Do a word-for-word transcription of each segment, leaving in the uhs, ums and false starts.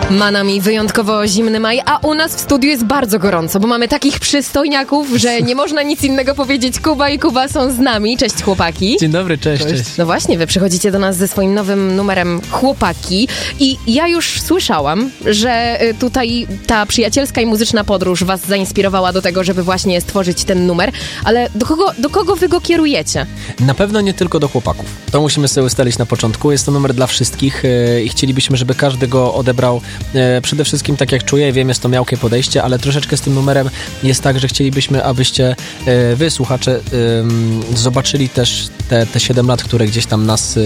Ma nami wyjątkowo zimny maj, a u nas w studiu jest bardzo gorąco, bo mamy takich przystojniaków, że nie można nic innego powiedzieć. Kuba i Kuba są z nami. Cześć chłopaki. Dzień dobry, cześć, cześć. cześć. No właśnie, wy przychodzicie do nas ze swoim nowym numerem Chłopaki i ja już słyszałam, że tutaj ta przyjacielska i muzyczna podróż was zainspirowała do tego, żeby właśnie stworzyć ten numer, ale do kogo, do kogo wy go kierujecie? Na pewno nie tylko do chłopaków. To musimy sobie ustalić na początku. Jest to numer dla wszystkich i chcielibyśmy, żeby każdy go odebrał przede wszystkim tak jak czuje. Wiem, jest to miałkie podejście, ale troszeczkę z tym numerem jest tak, że chcielibyśmy, abyście wy, słuchacze, zobaczyli też te, te siedem lat, które gdzieś tam nas,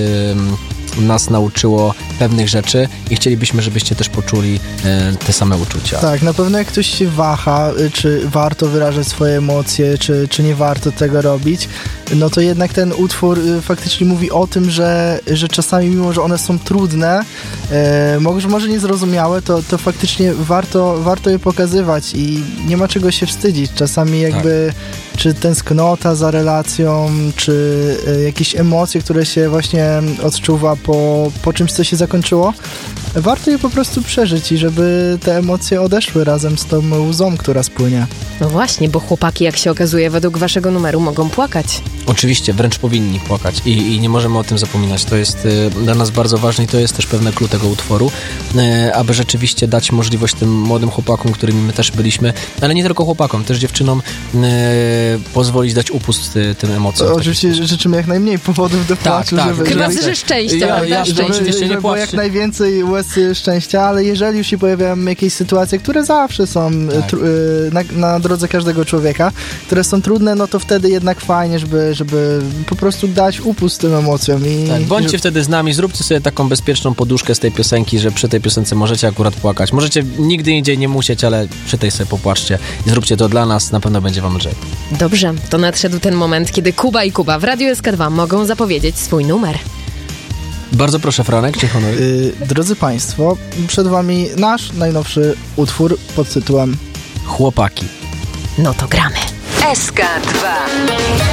nas nauczyło pewnych rzeczy i chcielibyśmy, żebyście też poczuli te same uczucia. Tak, na pewno jak ktoś się waha, czy warto wyrażać swoje emocje, czy, czy nie warto tego robić, no to jednak ten utwór faktycznie mówi o tym, że, że czasami, mimo że one są trudne, e, może, może niezrozumiałe, to, to faktycznie warto, warto je pokazywać i nie ma czego się wstydzić. Czasami jakby tak. Czy tęsknota za relacją, czy e, jakieś emocje, które się właśnie odczuwa po, po czymś, co się zakończyło, warto je po prostu przeżyć i żeby te emocje odeszły razem z tą łzą, która spłynie. No właśnie, bo chłopaki, jak się okazuje, według waszego numeru mogą płakać. Oczywiście, wręcz powinni płakać i, i nie możemy o tym zapominać. To jest y, dla nas bardzo ważne i to jest też pewne clue tego utworu, y, aby rzeczywiście dać możliwość tym młodym chłopakom, którymi my też byliśmy, ale nie tylko chłopakom, też dziewczynom y, pozwolić dać upust y, tym emocjom. Oczywiście życzymy jak najmniej powodów do płaczu. Tak, żeby, tak. Chyba, żeby, że szczęścia. Ja, ja, szczęścia. żeby, żeby, żeby było jak najwięcej łez szczęścia, ale jeżeli już się pojawiają jakieś sytuacje, które zawsze są tak. tr- na, na drodze każdego człowieka, które są trudne, no to wtedy jednak fajnie, żeby, żeby po prostu dać upust tym emocjom. I, tak, bądźcie żeby... wtedy z nami, zróbcie sobie taką bezpieczną poduszkę z tej piosenki, że przy tej piosence możecie akurat płakać. Możecie nigdy indziej nie musieć, ale przy tej sobie popłaczcie i zróbcie to dla nas, na pewno będzie wam lżej. Dobrze, to nadszedł ten moment, kiedy Kuba i Kuba w Radiu S K dwa mogą zapowiedzieć swój numer. Bardzo proszę, Franek, cię honoruję. Yy, drodzy Państwo, przed Wami nasz najnowszy utwór pod tytułem Chłopaki. No to gramy. S K dwa.